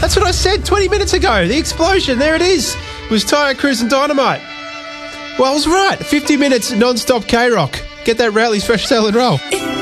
That's what I said 20 minutes ago. The explosion, there it is, was Tyre Cruise and Dynamite. Well, I was right. 50 minutes non-stop K-Rock. Get that Rowley's Fresh Salad Roll.